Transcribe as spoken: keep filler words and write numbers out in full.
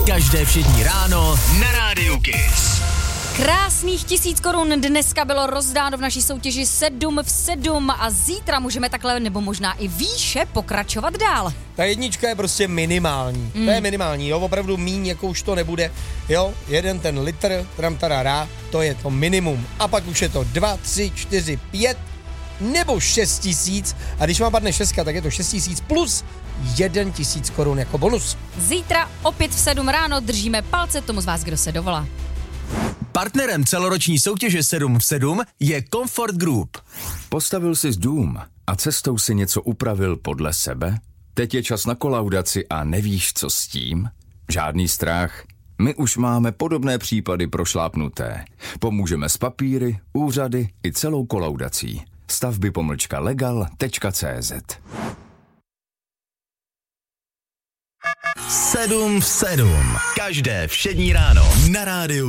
Každé všední ráno na Rádiu Kiss. Krásných tisíc korun dneska bylo rozdáno v naší soutěži sedm v sedm a zítra můžeme takhle nebo možná i výše pokračovat dál. Ta jednička je prostě minimální. Mm. To je minimální, jo, opravdu míň, jako už to nebude. Jo, jeden ten litr, tram tarará, to je to minimum. A pak už je to dva, tři, čtyři, pět nebo šest tisíc. A když vám padne šestka, tak je to šest tisíc plus jeden tisíc korun jako bonus. Zítra opět v sedm ráno držíme palce tomu z vás, kdo se dovolá. Partnerem celoroční soutěže sedm v sedm je Comfort Group. Postavil jsi dům a cestou si něco upravil podle sebe? Teď je čas na kolaudaci a nevíš, co s tím? Žádný strach. My už máme podobné případy prošlápnuté. Pomůžeme s papíry, úřady i celou kolaudací. Stavby pomlčka legal tečka cé zet. sedm v sedm. Každé všední ráno na Rádiu